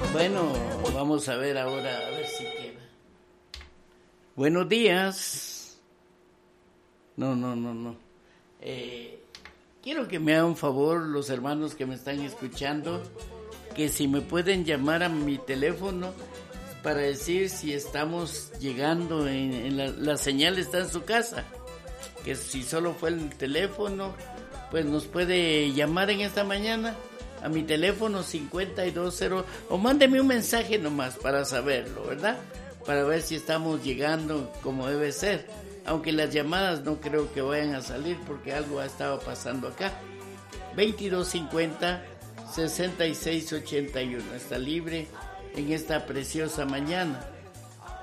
Bueno, vamos a ver ahora, a ver si queda. Buenos días. No. Quiero que me hagan un favor los hermanos que me están escuchando, que si me pueden llamar a mi teléfono para decir si estamos llegando, la señal está en su casa, que si solo fue el teléfono, pues nos puede llamar en esta mañana a mi teléfono 520 o mándeme un mensaje nomás para saberlo, ¿verdad? Para ver si estamos llegando como debe ser, aunque las llamadas no creo que vayan a salir porque algo ha estado pasando acá. 2250-6681, está libre en esta preciosa mañana.